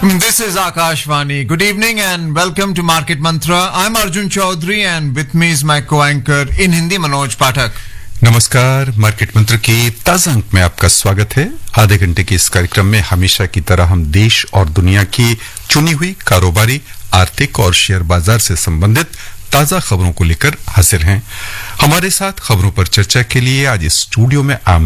This is Akashvani. Good evening and welcome to Market Mantra. I'm Arjun Chaudhary and with me is my co-anchor in Hindi Manoj Pathak. नमस्कार, market मंत्र के ताजा अंक में आपका स्वागत है। आधे घंटे के इस कार्यक्रम में हमेशा की तरह हम देश और दुनिया की चुनी हुई कारोबारी, आर्थिक और शेयर बाजार से संबंधित ताजा खबरों को लेकर हाजिर हैं। हमारे साथ खबरों पर चर्चा के लिए आज इस स्टूडियो में